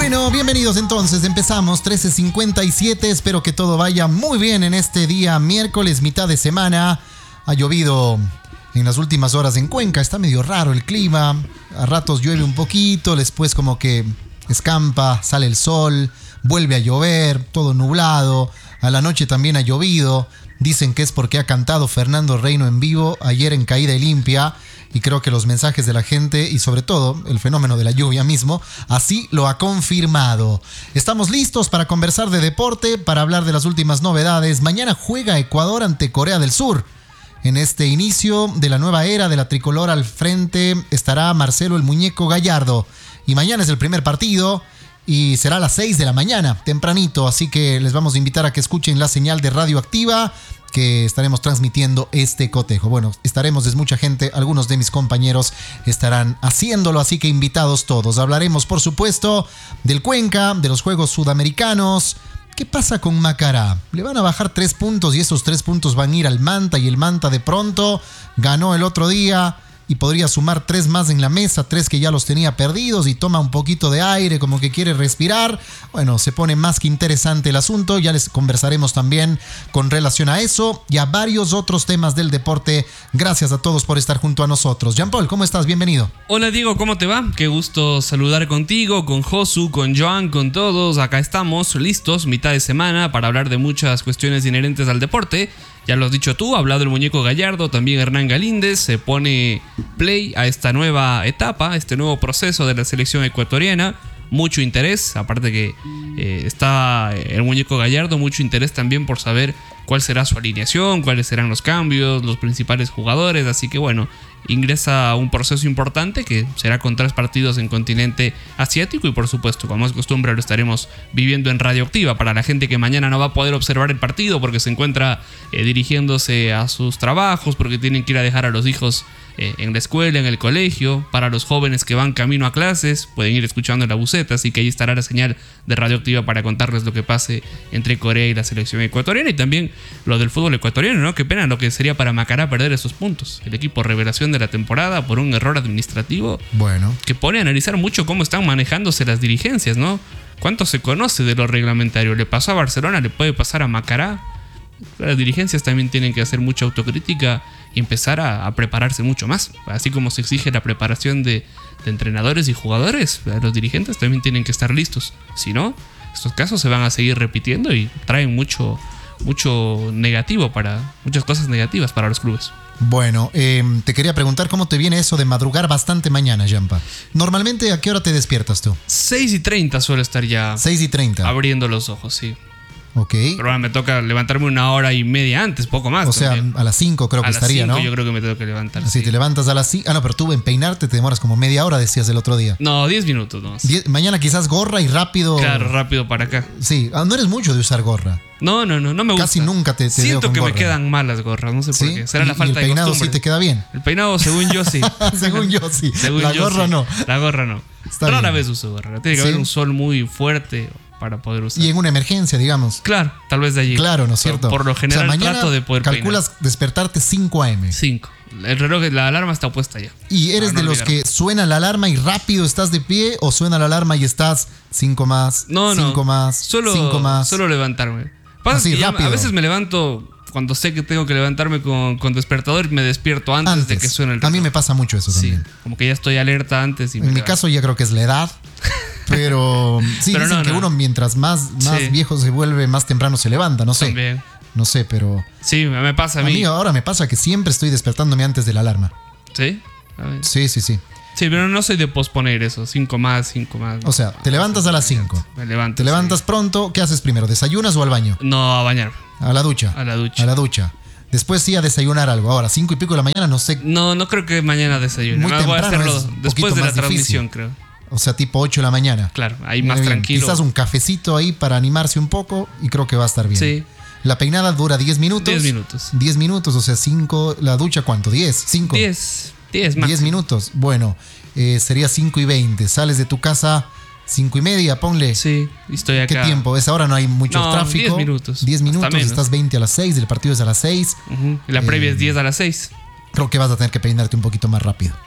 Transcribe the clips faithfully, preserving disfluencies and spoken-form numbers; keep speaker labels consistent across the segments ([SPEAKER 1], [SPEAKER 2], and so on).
[SPEAKER 1] Bueno, bienvenidos entonces, empezamos trece cincuenta y siete, espero que todo vaya muy bien en este día miércoles, mitad de semana. Ha llovido en las últimas horas en Cuenca, está medio raro el clima, a ratos llueve un poquito, después como que escampa, sale el sol, vuelve a llover, todo nublado, a la noche también ha llovido, dicen que es porque ha cantado Fernando Reino en vivo ayer en Caída y Limpia. Y creo que los mensajes de la gente y sobre todo el fenómeno de la lluvia mismo así lo ha confirmado. Estamos listos para conversar de deporte, para hablar de las últimas novedades. Mañana juega Ecuador ante Corea del Sur. En este inicio de la nueva era de la tricolor al frente estará Marcelo el Muñeco Gallardo. Y mañana es el primer partido y será a las seis de la mañana, tempranito. Así que les vamos a invitar a que escuchen la señal de Radioactiva, que estaremos transmitiendo este cotejo. Bueno, estaremos, es mucha gente, algunos de mis compañeros estarán haciéndolo, así que invitados todos. Hablaremos, por supuesto, del Cuenca, de los Juegos Sudamericanos. ¿Qué pasa con Macará? Le van a bajar tres puntos y esos tres puntos van a ir al Manta, y el Manta de pronto ganó el otro día y podría sumar tres más en la mesa, tres que ya los tenía perdidos, y toma un poquito de aire como que quiere respirar. Bueno, se pone más que interesante el asunto, ya les conversaremos también con relación a eso y a varios otros temas del deporte. Gracias a todos por estar junto a nosotros. Jean-Paul, ¿cómo estás? Bienvenido.
[SPEAKER 2] Hola Diego, ¿cómo te va? Qué gusto saludar contigo, con Josu, con Joan, con todos. Acá estamos listos, mitad de semana, para hablar de muchas cuestiones inherentes al deporte. Ya lo has dicho tú, ha hablado el Muñeco Gallardo, también Hernán Galíndez. Se pone play a esta nueva etapa, este nuevo proceso de la selección ecuatoriana. Mucho interés, aparte que eh, está el Muñeco Gallardo, mucho interés también por saber cuál será su alineación, cuáles serán los cambios, los principales jugadores. Así que bueno, ingresa a un proceso importante que será con tres partidos en continente asiático y por supuesto, como es costumbre, lo estaremos viviendo en Radioactiva para la gente que mañana no va a poder observar el partido porque se encuentra eh, dirigiéndose a sus trabajos, porque tienen que ir a dejar a los hijos eh, en la escuela, en el colegio. Para los jóvenes que van camino a clases, pueden ir escuchando la buceta, así que ahí estará la señal de Radioactiva para contarles lo que pase entre Corea y la selección ecuatoriana, y también lo del fútbol ecuatoriano, ¿no? Qué pena lo que sería para Macará perder esos puntos. El equipo revelación de la temporada por un error administrativo.
[SPEAKER 1] Bueno,
[SPEAKER 2] que pone a analizar mucho cómo están manejándose las dirigencias, ¿no? ¿Cuánto se conoce de lo reglamentario? ¿Le pasó a Barcelona? ¿Le puede pasar a Macará? Las dirigencias también tienen que hacer mucha autocrítica y empezar a, a prepararse mucho más. Así como se exige la preparación de, de entrenadores y jugadores, los dirigentes también tienen que estar listos. Si no, estos casos se van a seguir repitiendo y traen mucho, mucho negativo para, muchas cosas negativas para los clubes.
[SPEAKER 1] Bueno, eh, te quería preguntar cómo te viene eso de madrugar bastante mañana, Jampa. Normalmente, ¿a qué hora te despiertas tú?
[SPEAKER 2] seis y treinta suele estar ya.
[SPEAKER 1] seis y treinta.
[SPEAKER 2] Abriendo los ojos, sí.
[SPEAKER 1] Ok.
[SPEAKER 2] Pero ahora me toca levantarme una hora y media antes, poco más.
[SPEAKER 1] O sea,
[SPEAKER 2] también.
[SPEAKER 1] a las cinco creo que
[SPEAKER 2] a
[SPEAKER 1] estaría,
[SPEAKER 2] las cinco
[SPEAKER 1] ¿no?
[SPEAKER 2] Yo creo que me tengo que levantar.
[SPEAKER 1] Si
[SPEAKER 2] sí.
[SPEAKER 1] te levantas a las cinco. Ah, no, pero tú en peinarte te demoras como media hora, decías el otro día.
[SPEAKER 2] No, diez minutos, no.
[SPEAKER 1] Diez, mañana quizás gorra y rápido.
[SPEAKER 2] Claro, rápido para acá.
[SPEAKER 1] Sí, no eres mucho de usar gorra.
[SPEAKER 2] No, no, no, no me gusta.
[SPEAKER 1] Casi nunca te, te
[SPEAKER 2] Siento
[SPEAKER 1] veo con
[SPEAKER 2] que
[SPEAKER 1] gorra.
[SPEAKER 2] me quedan mal las gorras, no sé por
[SPEAKER 1] ¿Sí?
[SPEAKER 2] qué. Será
[SPEAKER 1] ¿Y,
[SPEAKER 2] la falta
[SPEAKER 1] y el
[SPEAKER 2] de
[SPEAKER 1] peinado
[SPEAKER 2] costumbre.
[SPEAKER 1] sí te queda bien?
[SPEAKER 2] El peinado, según yo, sí.
[SPEAKER 1] Según yo, sí.
[SPEAKER 2] Según
[SPEAKER 1] la
[SPEAKER 2] yo,
[SPEAKER 1] gorra
[SPEAKER 2] sí.
[SPEAKER 1] no.
[SPEAKER 2] La gorra no.
[SPEAKER 1] Está
[SPEAKER 2] Rara
[SPEAKER 1] bien.
[SPEAKER 2] vez uso gorra. Tiene que
[SPEAKER 1] ¿Sí?
[SPEAKER 2] haber un sol muy fuerte para poder usar.
[SPEAKER 1] Y en una emergencia, digamos.
[SPEAKER 2] Claro, tal vez de allí.
[SPEAKER 1] Claro, ¿no es cierto?
[SPEAKER 2] Por lo general,
[SPEAKER 1] o sea, mañana
[SPEAKER 2] trato de poder
[SPEAKER 1] calculas
[SPEAKER 2] peinar.
[SPEAKER 1] despertarte cinco a.m.
[SPEAKER 2] cinco. El reloj, la alarma está puesta ya.
[SPEAKER 1] ¿Y eres
[SPEAKER 2] Para no
[SPEAKER 1] de los
[SPEAKER 2] olvidar.
[SPEAKER 1] que suena la alarma y rápido estás de pie, o suena la alarma y estás cinco más,
[SPEAKER 2] No, no.
[SPEAKER 1] cinco más,
[SPEAKER 2] Solo,
[SPEAKER 1] cinco más?
[SPEAKER 2] solo levantarme. Pasa
[SPEAKER 1] Así,
[SPEAKER 2] que ya
[SPEAKER 1] rápido.
[SPEAKER 2] a veces me levanto cuando sé que tengo que levantarme con, con despertador, me despierto antes,
[SPEAKER 1] Antes.
[SPEAKER 2] de que suene el reloj.
[SPEAKER 1] A mí me pasa mucho eso
[SPEAKER 2] Sí,
[SPEAKER 1] también.
[SPEAKER 2] como que ya estoy alerta antes. Y me
[SPEAKER 1] En mi
[SPEAKER 2] levanto.
[SPEAKER 1] caso ya creo que es la edad, pero sí,
[SPEAKER 2] Pero
[SPEAKER 1] dicen
[SPEAKER 2] no,
[SPEAKER 1] que
[SPEAKER 2] no.
[SPEAKER 1] uno mientras más, más
[SPEAKER 2] Sí.
[SPEAKER 1] viejo se vuelve, más temprano se levanta, no sé.
[SPEAKER 2] También.
[SPEAKER 1] No sé, pero
[SPEAKER 2] Sí, me pasa a
[SPEAKER 1] a
[SPEAKER 2] mí.
[SPEAKER 1] mí ahora me pasa que siempre estoy despertándome antes de la alarma.
[SPEAKER 2] ¿Sí? A ver.
[SPEAKER 1] Sí, sí, sí.
[SPEAKER 2] Sí, pero no soy de posponer eso. Cinco más, cinco más.
[SPEAKER 1] O sea, te levantas a las cinco.
[SPEAKER 2] Me levanto.
[SPEAKER 1] Te levantas
[SPEAKER 2] sí.
[SPEAKER 1] pronto, ¿qué haces primero? ¿Desayunas o al baño?
[SPEAKER 2] No, a bañarme.
[SPEAKER 1] A la ducha.
[SPEAKER 2] A la ducha.
[SPEAKER 1] A la ducha. Después sí a desayunar algo. Ahora, cinco y pico de la mañana, no sé.
[SPEAKER 2] No, no creo que mañana desayune.
[SPEAKER 1] Muy
[SPEAKER 2] No, voy a
[SPEAKER 1] temprano,
[SPEAKER 2] hacerlo
[SPEAKER 1] es un
[SPEAKER 2] después
[SPEAKER 1] poquito
[SPEAKER 2] de la
[SPEAKER 1] más difícil.
[SPEAKER 2] transmisión, creo.
[SPEAKER 1] O sea, tipo ocho de la mañana.
[SPEAKER 2] Claro, ahí
[SPEAKER 1] Muy
[SPEAKER 2] más
[SPEAKER 1] bien.
[SPEAKER 2] tranquilo.
[SPEAKER 1] Quizás un cafecito ahí para animarse un poco y creo que va a estar bien.
[SPEAKER 2] Sí.
[SPEAKER 1] La peinada dura diez minutos.
[SPEAKER 2] diez minutos.
[SPEAKER 1] diez minutos, o sea, cinco. La ducha, ¿cuánto? diez. cinco.
[SPEAKER 2] diez. diez más.
[SPEAKER 1] diez minutos. Bueno, eh, sería cinco y veinte. Sales de tu casa cinco y media, ponle.
[SPEAKER 2] Sí, estoy acá.
[SPEAKER 1] ¿Qué tiempo? Es ahora no hay mucho
[SPEAKER 2] No,
[SPEAKER 1] tráfico.
[SPEAKER 2] diez minutos.
[SPEAKER 1] diez
[SPEAKER 2] Hasta
[SPEAKER 1] minutos,
[SPEAKER 2] menos.
[SPEAKER 1] estás veinte a las seis, el partido es a las seis.
[SPEAKER 2] Ujú. Y la previa
[SPEAKER 1] Eh,
[SPEAKER 2] es diez a las seis.
[SPEAKER 1] Creo que vas a tener que peinarte un poquito más rápido.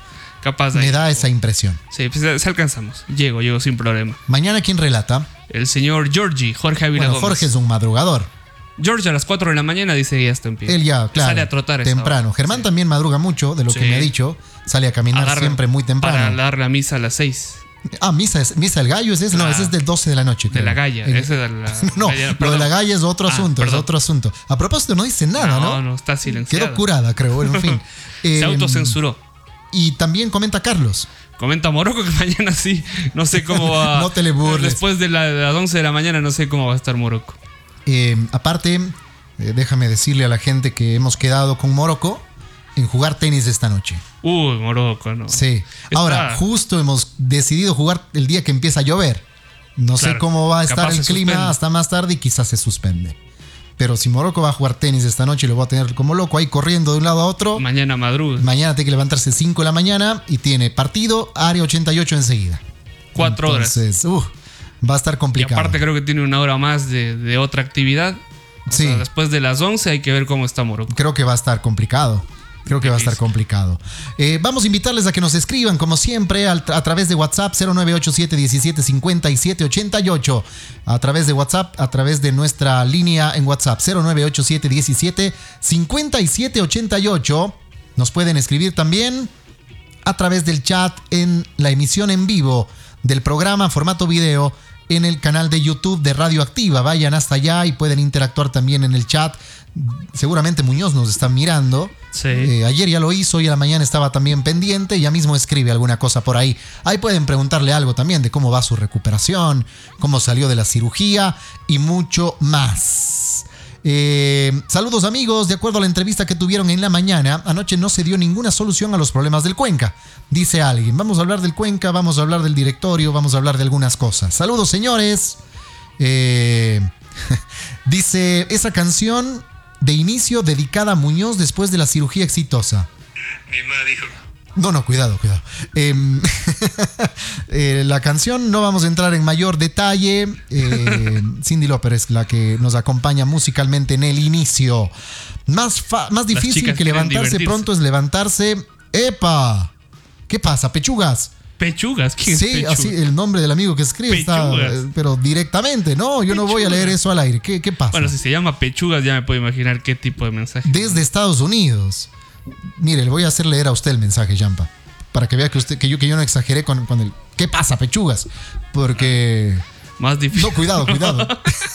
[SPEAKER 2] Capaz de
[SPEAKER 1] Me
[SPEAKER 2] ahí.
[SPEAKER 1] da esa impresión.
[SPEAKER 2] Sí, pues se alcanzamos. Llego, llego sin problema.
[SPEAKER 1] Mañana, ¿quién relata?
[SPEAKER 2] El señor Georgie, Jorge Ávila
[SPEAKER 1] Bueno,
[SPEAKER 2] Gómez.
[SPEAKER 1] Jorge es un madrugador.
[SPEAKER 2] George a las cuatro de la mañana dice que ya está en pie.
[SPEAKER 1] Él ya, claro,
[SPEAKER 2] Sale a trotar a esa
[SPEAKER 1] temprano.
[SPEAKER 2] hora.
[SPEAKER 1] Germán
[SPEAKER 2] Sí.
[SPEAKER 1] también madruga mucho, de lo
[SPEAKER 2] Sí.
[SPEAKER 1] que me ha dicho. Sale a caminar
[SPEAKER 2] A dar-
[SPEAKER 1] siempre muy temprano.
[SPEAKER 2] Para dar la misa a las seis.
[SPEAKER 1] Ah, misa, es- misa del gallo, ¿es ese? No,
[SPEAKER 2] La-
[SPEAKER 1] ese es del doce de la noche.
[SPEAKER 2] De
[SPEAKER 1] creo.
[SPEAKER 2] la galla.
[SPEAKER 1] En-
[SPEAKER 2] Ese de la
[SPEAKER 1] No,
[SPEAKER 2] galla,
[SPEAKER 1] lo de
[SPEAKER 2] perdón.
[SPEAKER 1] la galla es otro
[SPEAKER 2] Ah,
[SPEAKER 1] asunto, es
[SPEAKER 2] perdón.
[SPEAKER 1] otro asunto. A propósito, no dice nada, ¿no?
[SPEAKER 2] No, no, está silenciado.
[SPEAKER 1] Quedó curada, creo. Bueno, en fin.
[SPEAKER 2] Se
[SPEAKER 1] Eh,
[SPEAKER 2] autocensuró.
[SPEAKER 1] Y también comenta Carlos.
[SPEAKER 2] Comenta Morocco que mañana sí. No sé cómo va.
[SPEAKER 1] No te le burles.
[SPEAKER 2] Después de, la- de las once de la mañana no sé cómo va a estar Morocco.
[SPEAKER 1] Eh, aparte, eh, déjame decirle a la gente que hemos quedado con Morocco en jugar tenis esta noche.
[SPEAKER 2] Uy, Morocco, no.
[SPEAKER 1] Sí.
[SPEAKER 2] Está-
[SPEAKER 1] Ahora, justo hemos decidido jugar el día que empieza a llover. No sé
[SPEAKER 2] Claro.
[SPEAKER 1] cómo va a estar
[SPEAKER 2] Capaz
[SPEAKER 1] el
[SPEAKER 2] se
[SPEAKER 1] clima
[SPEAKER 2] suspende.
[SPEAKER 1] hasta más tarde y quizás se suspende. Pero si Morocco va a jugar tenis esta noche, lo voy a tener como loco ahí corriendo de un lado a otro.
[SPEAKER 2] Mañana madruga.
[SPEAKER 1] Mañana tiene que levantarse cinco de la mañana y tiene partido área ochenta y ocho enseguida.
[SPEAKER 2] Cuatro horas.
[SPEAKER 1] Entonces, uh, va a estar
[SPEAKER 2] Y
[SPEAKER 1] complicado.
[SPEAKER 2] aparte creo que tiene una hora más de, de otra actividad. O
[SPEAKER 1] Sí.
[SPEAKER 2] sea, después de las once hay que ver cómo está Morocco.
[SPEAKER 1] Creo que va a estar complicado. Creo que va a estar
[SPEAKER 2] Difícil.
[SPEAKER 1] complicado. Eh, vamos a invitarles a que nos escriban, como siempre, al- a través de WhatsApp cero nueve ocho siete uno siete cinco siete ocho ocho. A través de WhatsApp, a través de nuestra línea en WhatsApp cero nueve ocho siete uno siete cinco siete ocho ocho. Nos pueden escribir también a través del chat en la emisión en vivo del programa formato video en el canal de YouTube de Radioactiva. Vayan hasta allá y pueden interactuar también en el chat. Seguramente Muñoz nos está mirando.
[SPEAKER 2] Sí.
[SPEAKER 1] Eh, ayer ya lo hizo, hoy a la mañana estaba también pendiente. Ya mismo escribe alguna cosa por ahí. Ahí pueden preguntarle algo también de cómo va su recuperación, cómo salió de la cirugía y mucho más. Eh, saludos amigos, de acuerdo a la entrevista que tuvieron en la mañana, anoche no se dio ninguna solución a los problemas del Cuenca, dice alguien. Vamos a hablar del Cuenca, vamos a hablar del directorio, vamos a hablar de algunas cosas. Saludos señores. Eh, dice, esa canción de inicio dedicada a Muñoz después de la cirugía exitosa.
[SPEAKER 3] Mi mamá dijo,
[SPEAKER 1] No, no, cuidado, cuidado. Eh, eh, la canción, no vamos a entrar en mayor detalle. Eh, Cyndi Lauper es la que nos acompaña musicalmente en el inicio. Más, fa- más difícil
[SPEAKER 2] chicas
[SPEAKER 1] que
[SPEAKER 2] quieren
[SPEAKER 1] levantarse
[SPEAKER 2] divertirse.
[SPEAKER 1] pronto es levantarse. ¡Epa! ¿Qué pasa, pechugas?
[SPEAKER 2] Pechugas, ¿quién es
[SPEAKER 1] Sí,
[SPEAKER 2] Pechugas?
[SPEAKER 1] así el nombre del amigo que escribe está,
[SPEAKER 2] Pechugas.
[SPEAKER 1] eh, pero directamente, no, yo no voy a leer
[SPEAKER 2] Pechugas.
[SPEAKER 1] eso al aire. ¿Qué, qué pasa?
[SPEAKER 2] Bueno, si se llama Pechugas ya me puedo imaginar qué tipo de mensaje.
[SPEAKER 1] Desde Estados Unidos. Mire, le voy a hacer leer a usted el mensaje, Jampa, para que vea que usted que yo que yo no exageré con, con el ¿qué pasa, pechugas? Porque
[SPEAKER 2] Más difícil.
[SPEAKER 1] no, cuidado, cuidado.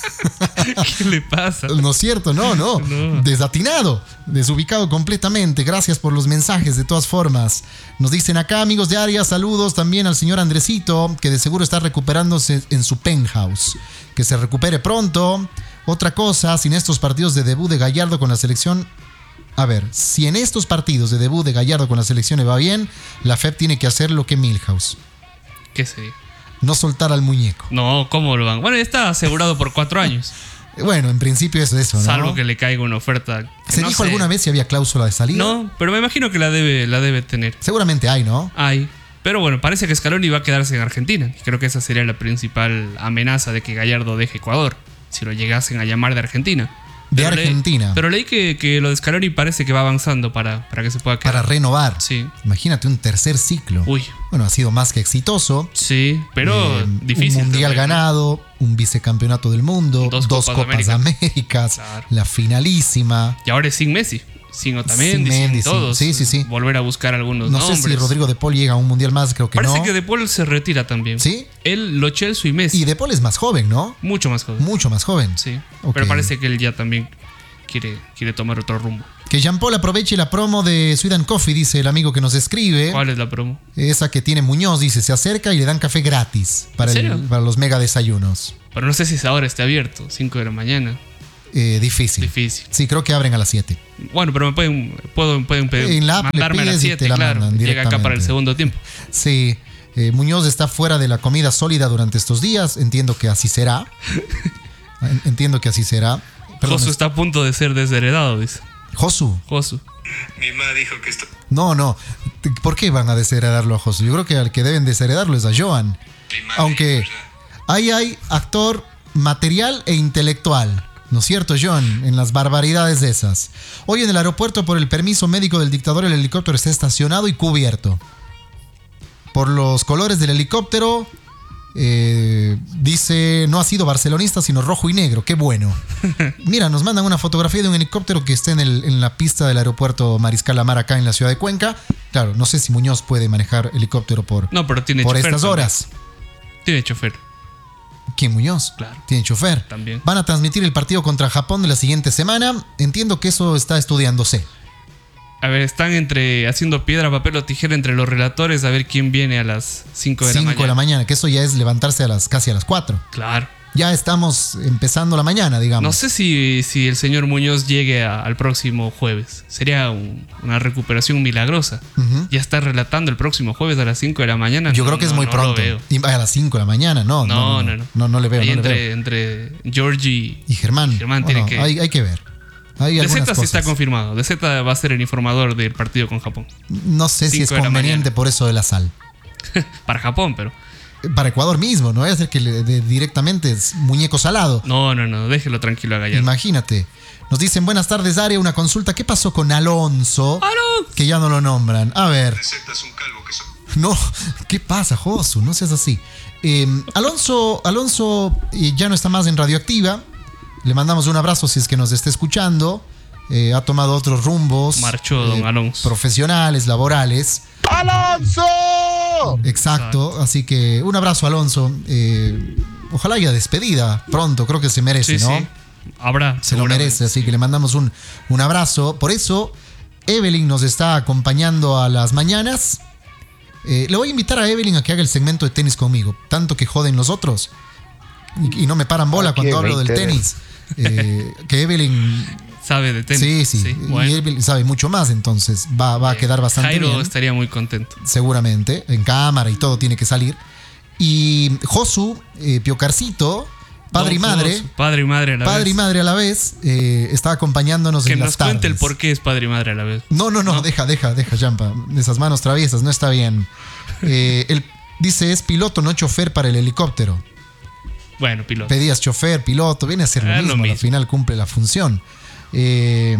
[SPEAKER 2] ¿Qué le pasa?
[SPEAKER 1] No es cierto, no, no,
[SPEAKER 2] No.
[SPEAKER 1] Desatinado, desubicado completamente. Gracias por los mensajes, de todas formas. Nos dicen acá, amigos de Área, saludos también al señor Andresito, que de seguro está recuperándose en su penthouse. Que se recupere pronto. Otra cosa, sin estos partidos de debut de Gallardo con la selección. A ver, si en estos partidos de debut de Gallardo con la selección le va bien, la F E P tiene que hacer lo que Milhouse.
[SPEAKER 2] ¿Qué sería?
[SPEAKER 1] No soltar al muñeco.
[SPEAKER 2] No, ¿cómo lo van? Bueno, ya está asegurado por cuatro años.
[SPEAKER 1] Bueno, en principio es eso, ¿no?
[SPEAKER 2] Salvo que le caiga una oferta. que
[SPEAKER 1] ¿Se
[SPEAKER 2] no
[SPEAKER 1] dijo
[SPEAKER 2] sé.
[SPEAKER 1] alguna vez si había cláusula de salida?
[SPEAKER 2] No, pero me imagino que la debe, la debe tener.
[SPEAKER 1] Seguramente hay, ¿no?
[SPEAKER 2] Hay. Pero bueno, parece que Scaloni va a quedarse en Argentina. Y creo que esa sería la principal amenaza de que Gallardo deje Ecuador. Si lo llegasen a llamar de Argentina.
[SPEAKER 1] De
[SPEAKER 2] Pero leí-
[SPEAKER 1] Argentina.
[SPEAKER 2] pero leí que, que lo de Scaloni parece que va avanzando para, para que se pueda quedar.
[SPEAKER 1] Para renovar.
[SPEAKER 2] Sí.
[SPEAKER 1] Imagínate un tercer ciclo.
[SPEAKER 2] Uy.
[SPEAKER 1] Bueno, ha sido más que exitoso.
[SPEAKER 2] Sí, pero
[SPEAKER 1] Eh,
[SPEAKER 2] difícil.
[SPEAKER 1] Un mundial
[SPEAKER 2] también, ¿no?
[SPEAKER 1] ganado, un vicecampeonato del mundo,
[SPEAKER 2] Dos
[SPEAKER 1] dos,
[SPEAKER 2] Copas
[SPEAKER 1] Copas,
[SPEAKER 2] Américas.
[SPEAKER 1] Américas,
[SPEAKER 2] Claro.
[SPEAKER 1] la finalísima.
[SPEAKER 2] Y ahora es sin Messi. Sin Otamendi,
[SPEAKER 1] Sin
[SPEAKER 2] sin,
[SPEAKER 1] Mendy, sin-
[SPEAKER 2] todos.
[SPEAKER 1] sí, sí, sí.
[SPEAKER 2] Volver a buscar algunos
[SPEAKER 1] No
[SPEAKER 2] nombres.
[SPEAKER 1] sé si Rodrigo De Paul llega a un mundial más, creo que
[SPEAKER 2] Parece
[SPEAKER 1] no.
[SPEAKER 2] que De Paul se retira también.
[SPEAKER 1] ¿Sí?
[SPEAKER 2] Él, Lo Celso y Messi.
[SPEAKER 1] Y De Paul es más joven, ¿no?
[SPEAKER 2] Mucho más joven.
[SPEAKER 1] Mucho más joven.
[SPEAKER 2] Sí.
[SPEAKER 1] Ok.
[SPEAKER 2] Pero parece que él ya también quiere, quiere tomar otro rumbo.
[SPEAKER 1] Que Jean Paul aproveche la promo de Sweden Coffee, dice el amigo que nos escribe.
[SPEAKER 2] ¿Cuál es la promo?
[SPEAKER 1] Esa que tiene Muñoz, dice, se acerca y le dan café gratis para,
[SPEAKER 2] ¿En
[SPEAKER 1] el-
[SPEAKER 2] serio?
[SPEAKER 1] para los mega desayunos.
[SPEAKER 2] Pero no sé si ahora esté abierto. cinco de la mañana.
[SPEAKER 1] Eh, difícil.
[SPEAKER 2] Difícil.
[SPEAKER 1] Sí, creo que abren a las siete.
[SPEAKER 2] Bueno, pero me pueden, puedo, pueden pedir,
[SPEAKER 1] En la app le
[SPEAKER 2] mandarme a las
[SPEAKER 1] pides y
[SPEAKER 2] siete,
[SPEAKER 1] te la
[SPEAKER 2] claro.
[SPEAKER 1] mandan
[SPEAKER 2] Llega acá para el
[SPEAKER 1] directamente.
[SPEAKER 2] segundo tiempo.
[SPEAKER 1] Sí, eh, Muñoz está fuera de la comida sólida durante estos días. Entiendo que así será. En- Entiendo que así será. Perdón,
[SPEAKER 2] Josu
[SPEAKER 1] es-
[SPEAKER 2] está a punto de ser desheredado, dice.
[SPEAKER 1] Josu.
[SPEAKER 2] Josu.
[SPEAKER 3] mi mamá dijo que esto...
[SPEAKER 1] No, no. ¿Por qué van a desheredarlo a Josu? Yo creo que al que deben desheredarlo es a Joan.
[SPEAKER 3] mi mamá
[SPEAKER 1] Aunque
[SPEAKER 3] dijo,
[SPEAKER 1] ahí hay actor material e intelectual. ¿No es cierto, John? En las barbaridades de esas. Hoy en el aeropuerto, por el permiso médico del dictador, el helicóptero está estacionado y cubierto. por los colores del helicóptero. Eh, dice, no ha sido barcelonista, sino rojo y negro. Qué bueno. Mira, nos mandan una fotografía de un helicóptero que está en, el, en la pista del aeropuerto Mariscal Amar acá en la ciudad de Cuenca. Claro, no sé si Muñoz puede manejar helicóptero por,
[SPEAKER 2] No, pero tiene
[SPEAKER 1] por
[SPEAKER 2] chofer
[SPEAKER 1] estas
[SPEAKER 2] también.
[SPEAKER 1] horas.
[SPEAKER 2] Tiene chofer.
[SPEAKER 1] ¿Quién, Muñoz?
[SPEAKER 2] Claro.
[SPEAKER 1] Tiene chofer.
[SPEAKER 2] También.
[SPEAKER 1] Van a transmitir el partido contra Japón de la siguiente semana. Entiendo que eso está estudiándose.
[SPEAKER 2] A ver, están entre haciendo piedra, papel o tijera entre los relatores a ver quién viene a las cinco de la mañana.
[SPEAKER 1] cinco de la mañana, que eso ya es levantarse a las casi a las cuatro.
[SPEAKER 2] Claro.
[SPEAKER 1] Ya estamos empezando la mañana, digamos.
[SPEAKER 2] No sé si, si el señor Muñoz llegue a- al próximo jueves. Sería un- una recuperación milagrosa.
[SPEAKER 1] Ujú.
[SPEAKER 2] Ya está relatando el próximo jueves a las cinco de la mañana.
[SPEAKER 1] Yo
[SPEAKER 2] No,
[SPEAKER 1] creo que es
[SPEAKER 2] no,
[SPEAKER 1] muy
[SPEAKER 2] no lo
[SPEAKER 1] pronto.
[SPEAKER 2] veo.
[SPEAKER 1] Y a las cinco de la mañana, no.
[SPEAKER 2] No, no, no.
[SPEAKER 1] No, no le veo.
[SPEAKER 2] Ahí
[SPEAKER 1] no le
[SPEAKER 2] entre,
[SPEAKER 1] veo.
[SPEAKER 2] entre Georgie
[SPEAKER 1] Y Germán.
[SPEAKER 2] Germán
[SPEAKER 1] Bueno,
[SPEAKER 2] tiene que-
[SPEAKER 1] hay, hay que ver. Hay
[SPEAKER 2] De
[SPEAKER 1] algunas
[SPEAKER 2] Z sí está
[SPEAKER 1] cosas.
[SPEAKER 2] confirmado. De Z va a ser el informador del partido con Japón.
[SPEAKER 1] No sé si es
[SPEAKER 2] cinco de la
[SPEAKER 1] conveniente
[SPEAKER 2] mañana.
[SPEAKER 1] por eso de la sal.
[SPEAKER 2] Para Japón, pero.
[SPEAKER 1] Para Ecuador mismo, no voy a hacer que le dé directamente es muñeco salado.
[SPEAKER 2] No, no, no. Déjelo tranquilo a Gallardo.
[SPEAKER 1] Imagínate. Nos dicen, buenas tardes, Aria, una consulta. ¿Qué pasó con Alonso?
[SPEAKER 2] ¡Alonso!
[SPEAKER 1] Que ya no lo nombran. A ver.
[SPEAKER 3] Recetas un calvo que son.
[SPEAKER 1] No, ¿qué pasa, Josu? No seas así. Eh, Alonso, Alonso eh, ya no está más en Radioactiva. Le mandamos un abrazo si es que nos está escuchando. Eh, ha tomado otros rumbos.
[SPEAKER 2] Marchó don Alonso.
[SPEAKER 1] Profesionales, laborales.
[SPEAKER 4] ¡Alonso!
[SPEAKER 1] Exacto. Así que un abrazo, Alonso. Eh, ojalá haya despedida pronto. Creo que se merece,
[SPEAKER 2] Sí,
[SPEAKER 1] ¿no?
[SPEAKER 2] sí. Habrá.
[SPEAKER 1] Se lo
[SPEAKER 2] seguramente.
[SPEAKER 1] merece, así que le mandamos un, un abrazo. Por eso, Evelyn nos está acompañando a las mañanas. Eh, le voy a invitar a Evelyn a que haga el segmento de tenis conmigo. Tanto que joden los otros. Y, y no me paran bola
[SPEAKER 4] ¿A
[SPEAKER 1] cuando
[SPEAKER 4] quién
[SPEAKER 1] hablo
[SPEAKER 4] me
[SPEAKER 1] del
[SPEAKER 4] interesa?
[SPEAKER 1] tenis. Eh, que Evelyn...
[SPEAKER 2] Sabe de tenis.
[SPEAKER 1] Sí, sí.
[SPEAKER 2] Bueno.
[SPEAKER 1] Y Evelyn sabe mucho más, entonces va, va a quedar bastante
[SPEAKER 2] Jairo
[SPEAKER 1] bien.
[SPEAKER 2] estaría muy contento.
[SPEAKER 1] Seguramente. En cámara y todo tiene que salir. Y Josu, eh, Piocarcito, padre
[SPEAKER 2] Don
[SPEAKER 1] y madre...
[SPEAKER 2] Josu, Padre y madre a la
[SPEAKER 1] Padre
[SPEAKER 2] vez.
[SPEAKER 1] y madre a la vez, eh, está acompañándonos
[SPEAKER 2] Que
[SPEAKER 1] en
[SPEAKER 2] nos
[SPEAKER 1] las tardes.
[SPEAKER 2] cuente el por qué es padre y madre a la vez.
[SPEAKER 1] No, no, no,
[SPEAKER 2] ¿No?
[SPEAKER 1] deja, deja, deja, Jampa. Esas manos traviesas, no está bien. Eh, él dice, es piloto, no chofer para el helicóptero.
[SPEAKER 2] Bueno, piloto.
[SPEAKER 1] Pedías chofer, piloto, viene a ser lo
[SPEAKER 2] Es lo
[SPEAKER 1] mismo, al
[SPEAKER 2] mismo.
[SPEAKER 1] final cumple la función. Eh,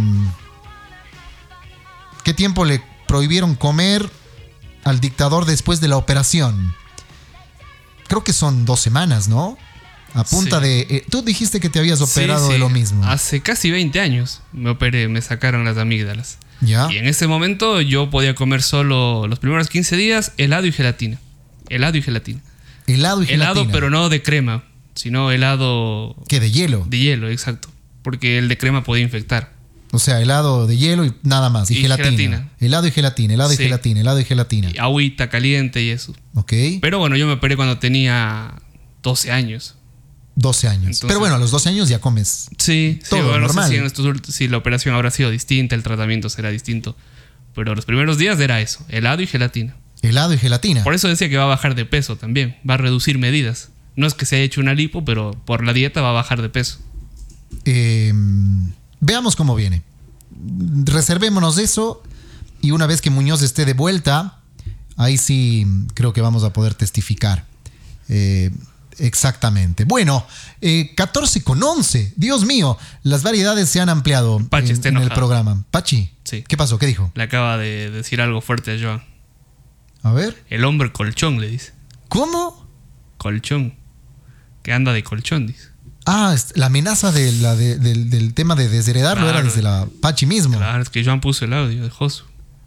[SPEAKER 1] ¿Qué tiempo le prohibieron comer al dictador después de la operación? Creo que son dos semanas, ¿no? A punta
[SPEAKER 2] Sí.
[SPEAKER 1] de... eh, tú dijiste que te habías operado
[SPEAKER 2] Sí, sí.
[SPEAKER 1] de lo mismo.
[SPEAKER 2] Hace casi veinte años me operé, me sacaron las amígdalas.
[SPEAKER 1] ¿Ya?
[SPEAKER 2] Y en ese momento yo podía comer solo los primeros quince días helado y gelatina. Helado y gelatina.
[SPEAKER 1] Helado y
[SPEAKER 2] Helado,
[SPEAKER 1] gelatina.
[SPEAKER 2] pero no de crema, sino helado
[SPEAKER 1] ¿Qué, de hielo?
[SPEAKER 2] de hielo, exacto. Porque el de crema podía infectar.
[SPEAKER 1] O sea, helado de hielo y nada más. Y,
[SPEAKER 2] Y
[SPEAKER 1] gelatina.
[SPEAKER 2] gelatina.
[SPEAKER 1] Helado y gelatina, helado y
[SPEAKER 2] Sí.
[SPEAKER 1] gelatina, helado y gelatina.
[SPEAKER 2] Y agüita caliente y eso.
[SPEAKER 1] Ok.
[SPEAKER 2] Pero bueno, yo me operé cuando tenía doce años.
[SPEAKER 1] doce años.
[SPEAKER 2] Entonces-
[SPEAKER 1] Pero bueno, a los doce años ya comes.
[SPEAKER 2] Sí, sí,
[SPEAKER 1] Todo
[SPEAKER 2] bueno, no sé
[SPEAKER 1] normal.
[SPEAKER 2] si, en estos ult- si la operación habrá sido distinta, el tratamiento será distinto. Pero los primeros días era eso, helado y gelatina.
[SPEAKER 1] Helado y gelatina.
[SPEAKER 2] Por eso decía que va a bajar de peso también, va a reducir medidas. No es que se haya hecho una lipo, pero por la dieta va a bajar de peso.
[SPEAKER 1] Eh, veamos cómo viene. Reservémonos eso. Y una vez que Muñoz esté de vuelta, ahí sí creo que vamos a poder testificar. Eh, exactamente. Bueno, eh, catorce con once. Dios mío, las variedades se han ampliado
[SPEAKER 2] Pachi
[SPEAKER 1] en,
[SPEAKER 2] está
[SPEAKER 1] en el
[SPEAKER 2] enojado.
[SPEAKER 1] programa. Pachi,
[SPEAKER 2] Sí.
[SPEAKER 1] ¿qué pasó? ¿Qué dijo?
[SPEAKER 2] Le acaba de decir algo fuerte a Joan.
[SPEAKER 1] A ver.
[SPEAKER 2] El hombre colchón, le dice.
[SPEAKER 1] ¿Cómo?
[SPEAKER 2] Colchón. Que anda de colchón, dice.
[SPEAKER 1] Ah, es- la amenaza de la de- del, del tema de desheredarlo
[SPEAKER 2] Claro.
[SPEAKER 1] era desde la Pachi mismo.
[SPEAKER 2] Claro, es que Joan puso el audio de Josu.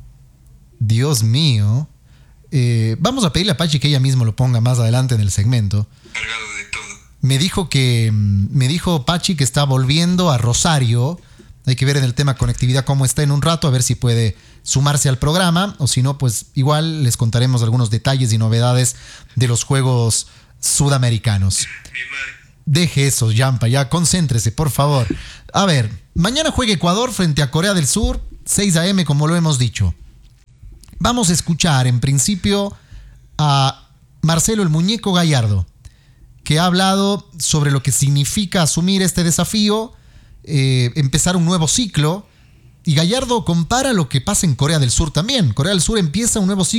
[SPEAKER 1] Dios mío. Eh, vamos a pedirle a Pachi que ella mismo lo ponga más adelante en el segmento.
[SPEAKER 3] Cargado de todo.
[SPEAKER 1] Me dijo que. mm, Me dijo Pachi que está volviendo a Rosario. Hay que ver en el tema conectividad cómo está en un rato, a ver si puede sumarse al programa. O si no, pues igual les contaremos algunos detalles y novedades de los Juegos Sudamericanos.
[SPEAKER 3] Mi madre.
[SPEAKER 1] Deje eso, Yampa, ya concéntrese, por favor. A ver, mañana juega Ecuador frente a Corea del Sur, seis a eme, como lo hemos dicho. Vamos a escuchar en principio a Marcelo el Muñeco Gallardo, que ha hablado sobre lo que significa asumir este desafío, eh, empezar un nuevo ciclo. Y Gallardo compara lo que pasa en Corea del Sur también. Corea del Sur empieza un nuevo ciclo